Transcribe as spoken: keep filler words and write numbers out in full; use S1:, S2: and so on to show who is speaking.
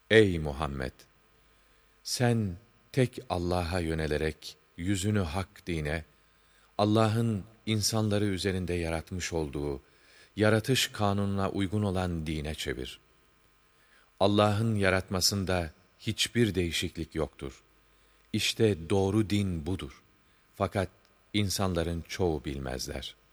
S1: Ey Muhammed! Sen tek Allah'a yönelerek yüzünü hak dine, Allah'ın insanları üzerinde yaratmış olduğu, yaratış kanununa uygun olan dine çevir. Allah'ın yaratmasında hiçbir değişiklik yoktur. İşte doğru din budur. Fakat insanların çoğu bilmezler.